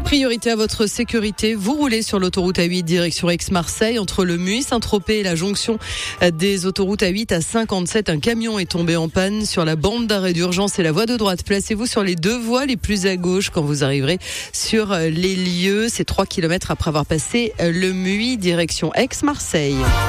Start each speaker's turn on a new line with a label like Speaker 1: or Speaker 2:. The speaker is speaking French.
Speaker 1: Priorité à votre sécurité, vous roulez sur l'autoroute A8 direction Aix-Marseille entre le Muy, Saint-Tropez et la jonction des autoroutes A8 à 57. Un camion est tombé en panne sur la bande d'arrêt d'urgence et la voie de droite. Placez-vous sur les deux voies les plus à gauche quand vous arriverez sur les lieux. C'est 3 km après avoir passé le Muy direction Aix-Marseille.